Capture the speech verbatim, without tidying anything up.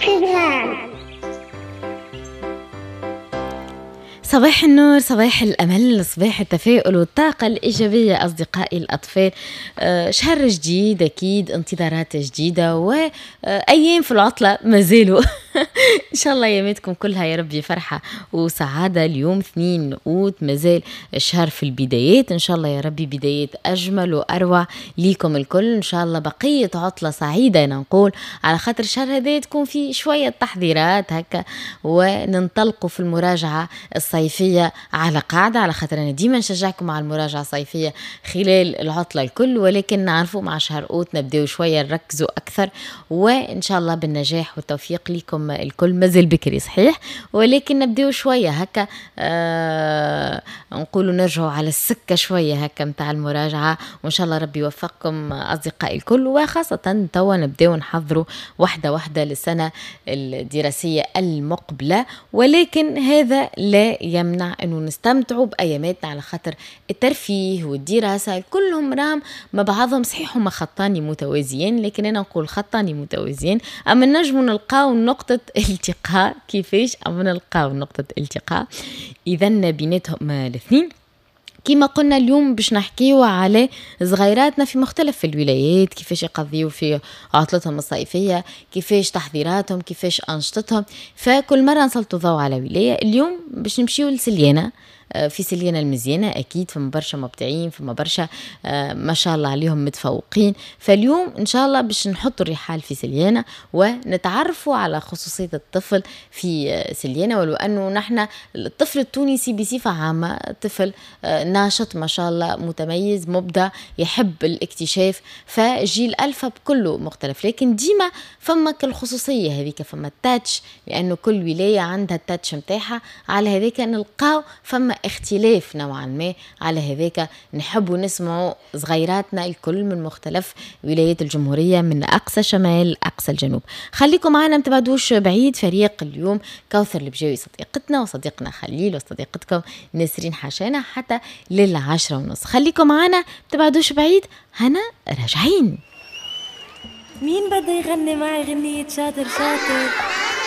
الإلهام. صباح النور، صباح الأمل، صباح التفاؤل والطاقة الإيجابية أصدقائي الأطفال. آه شهر جديد، أكيد انتظارات جديدة وأيام في العطلة ما زالوا إن شاء الله أياماتكم كلها يا ربي فرحة وسعادة. اليوم اثنين أوت، مازال الشهر في البدايات، إن شاء الله يا ربي بدايات أجمل وأروع ليكم الكل. إن شاء الله بقية عطلة سعيدة نقول، على خاطر الشهر هذا تكون فيه شوية تحضيرات هكا وننطلقوا في المراجعة الصيفية على قاعدة، على خاطر أنا ديما نشجعكم على المراجعة الصيفية خلال العطلة الكل، ولكن نعرفوا مع شهر أوت نبدأوا شوية نركزوا أكثر، وإن شاء الله بالنجاح والتوفيق لكم الكل. مازال بكري صحيح، ولكن نبدأوا شوية هكا آه نقولوا نرجعوا على السكة شوية هكا متاع المراجعة، وإن شاء الله ربي يوفقكم أصدقائي الكل. وخاصة توا نبدأوا نحضروا واحدة واحدة للسنة الدراسية المقبلة، ولكن هذا لا يمنع أنه نستمتعوا بأياماتنا، على خاطر الترفيه والدراسة كلهم رام ما بعضهم صحيح هما خطاني متوازيين، لكن أنا نقول خطاني متوازيين. أما نجموا نلقاو نقطة التقاء، كيفاش أما نلقاو نقطة التقاء إذن بيناتهم الاثنين. كما قلنا اليوم باش نحكيوا على صغيراتنا في مختلف الولايات، كيفاش يقضيوا في عطلتهم الصيفية، كيفاش تحضيراتهم، كيفاش أنشطتهم. فكل مرة نسلطوا ضوء على ولاية. اليوم باش نمشيوا لسليانة. في سليانة المزيانة أكيد فما برشا مبدعين، فما برشا ما شاء الله عليهم متفوقين. فاليوم إن شاء الله باش نحطوا الرحال في سليانة ونتعرفوا على خصوصية الطفل في سليانة، ولو أنه نحن الطفل التونسي بصفة عامة طفل ناشط ما شاء الله، متميز مبدع، يحب الاكتشاف. فجيل ألفا بكله مختلف، لكن ديما فما كالخصوصية هذيك، فما التاتش، لأنه كل ولاية عندها التاتش متاعها. على هذيك نلقاو فما اختلاف نوعا ما، على هذاك نحبوا نسمعوا صغيراتنا الكل من مختلف ولايات الجمهورية، من أقصى شمال أقصى الجنوب. خليكم معنا متبعدوش بعيد. فريق اليوم كوثر البجاوي صديقتنا، وصديقنا خليل، وصديقتكم نسرين حشانة حتى للعشرة ونص. خليكم معنا متبعدوش بعيد، هنا راجعين. مين بده يغني معي غنية شاطر شاطر؟